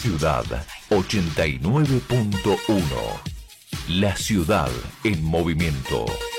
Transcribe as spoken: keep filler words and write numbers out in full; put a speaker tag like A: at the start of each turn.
A: Ciudad ochenta y nueve punto uno. La ciudad en movimiento.